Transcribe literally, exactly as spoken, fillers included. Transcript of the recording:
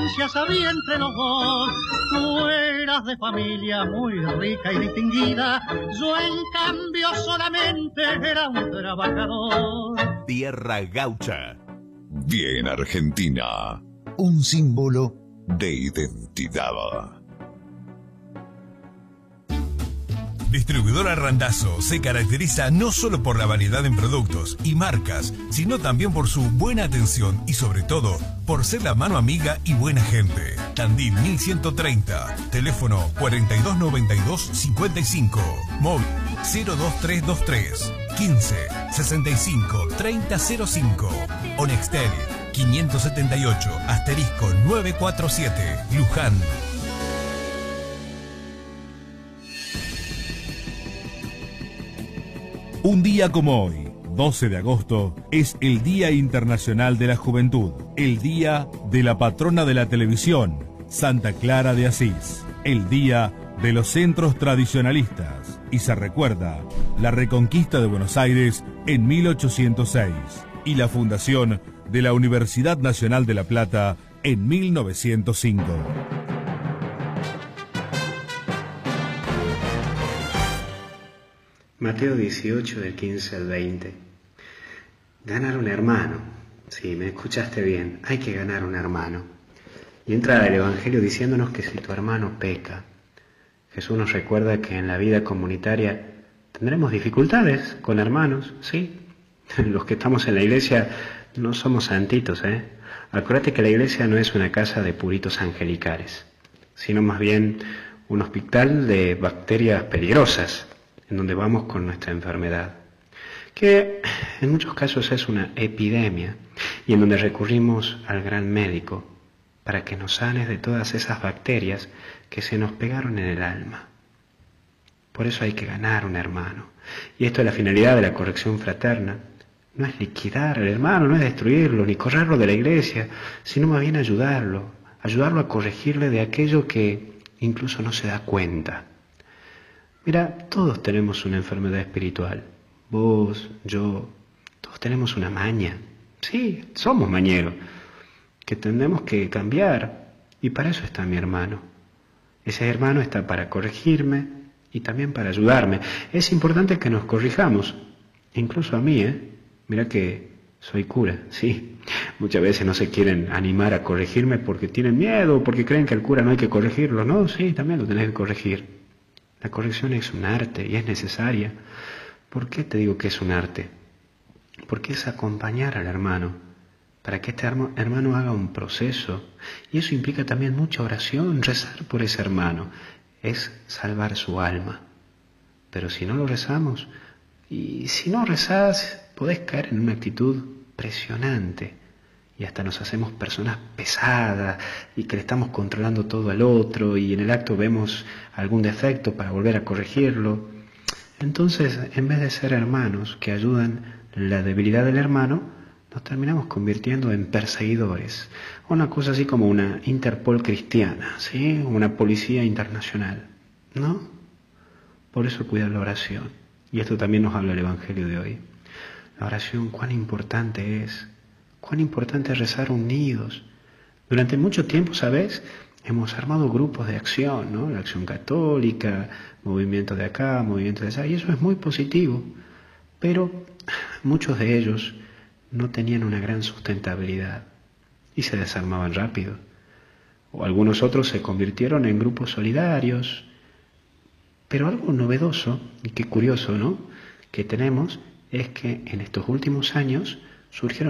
diferencias había entre los dos. Tú eras de familia muy rica y distinguida, yo en cambio solamente era un trabajador. Tierra Gaucha. Bien Argentina, un símbolo de identidad. Distribuidora Randazzo se caracteriza no solo por la variedad en productos y marcas, sino también por su buena atención y sobre todo por ser la mano amiga y buena gente. Tandil mil ciento treinta, teléfono cuarenta y dos noventa y dos cincuenta y cinco, móvil cero dos tres dos tres quince sesenta y cinco treinta cero cinco, o Nextel quinientos setenta y ocho asterisco novecientos cuarenta y siete, Luján. Un día como hoy, doce de agosto, es el Día Internacional de la Juventud, el Día de la Patrona de la Televisión, Santa Clara de Asís, el Día de los Centros Tradicionalistas, y se recuerda la Reconquista de Buenos Aires en mil ochocientos seis y la fundación de la Universidad Nacional de La Plata en mil novecientos cinco. Mateo dieciocho, del quince al veinte. Ganar un hermano. Sí, me escuchaste bien. Hay que ganar un hermano. Y entra el Evangelio diciéndonos que si tu hermano peca, Jesús nos recuerda que en la vida comunitaria tendremos dificultades con hermanos, ¿sí? Los que estamos en la iglesia no somos santitos, ¿eh? Acuérdate que la iglesia no es una casa de puritos angelicales, sino más bien un hospital de bacterias peligrosas, en donde vamos con nuestra enfermedad, que en muchos casos es una epidemia, y en donde recurrimos al gran médico para que nos sane de todas esas bacterias que se nos pegaron en el alma. Por eso hay que ganar un hermano. Y esto es la finalidad de la corrección fraterna. No es liquidar al hermano, no es destruirlo, ni correrlo de la iglesia, sino más bien ayudarlo, ayudarlo a corregirle de aquello que incluso no se da cuenta. Mira, todos tenemos una enfermedad espiritual. Vos, yo, todos tenemos una maña. Sí, somos mañeros, que tenemos que cambiar. Y para eso está mi hermano. Ese hermano está para corregirme y también para ayudarme. Es importante que nos corrijamos, incluso a mí, ¿eh? Mira que soy cura, sí. Muchas veces no se quieren animar a corregirme porque tienen miedo, porque creen que al cura no hay que corregirlo. No, sí, también lo tenés que corregir. La corrección es un arte y es necesaria. ¿Por qué te digo que es un arte? Porque es acompañar al hermano, para que este hermano haga un proceso. Y eso implica también mucha oración, rezar por ese hermano. Es salvar su alma. Pero si no lo rezamos, y si no rezás, podés caer en una actitud presionante. Y hasta nos hacemos personas pesadas y que le estamos controlando todo al otro y en el acto vemos algún defecto para volver a corregirlo. Entonces, en vez de ser hermanos que ayudan la debilidad del hermano, nos terminamos convirtiendo en perseguidores. Una cosa así como una Interpol cristiana, ¿sí? Una policía internacional, ¿no? Por eso cuida la oración. Y esto también nos habla el Evangelio de hoy. La oración, cuán importante es. Cuán importante es rezar unidos. Durante mucho tiempo, ¿sabes? Hemos armado grupos de acción, ¿no? La acción católica, movimiento de acá, movimiento de allá, y eso es muy positivo. Pero muchos de ellos no tenían una gran sustentabilidad y se desarmaban rápido. O algunos otros se convirtieron en grupos solidarios. Pero algo novedoso, y qué curioso, ¿no?, que tenemos es que en estos últimos años surgieron